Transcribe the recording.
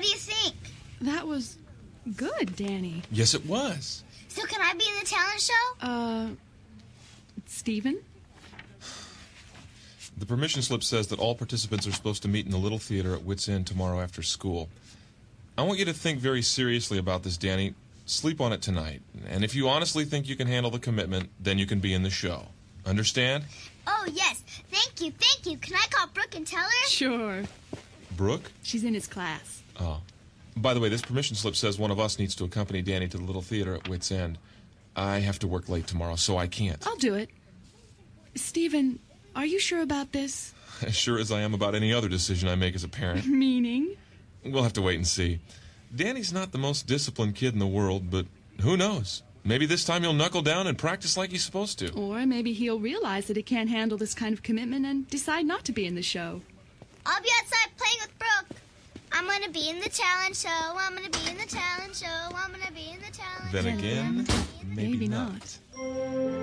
do you think? That was good, Danny. Yes, it was. So can I be in the talent show? Stephen? The permission slip says that all participants are supposed to meet in the Little Theater at Wits End tomorrow after school. I want you to think very seriously about this, Danny. Sleep on it tonight. And if you honestly think you can handle the commitment, then you can be in the show. Understand? Oh, yes. Thank you, thank you. Can I call Brooke and tell her? Sure. Brooke? She's in his class. Oh. By the way, this permission slip says one of us needs to accompany Danny to the Little Theater at Wits End. I have to work late tomorrow, so I can't. I'll do it. Stephen, are you sure about this? As sure as I am about any other decision I make as a parent. Meaning? We'll have to wait and see. Danny's not the most disciplined kid in the world, but who knows? Maybe this time he'll knuckle down and practice like he's supposed to. Or maybe he'll realize that he can't handle this kind of commitment and decide not to be in the show. I'll be outside playing with Brooke. I'm going to be in the talent show. I'm going to be in the talent show. I'm going to be in the talent show. Then again, maybe not.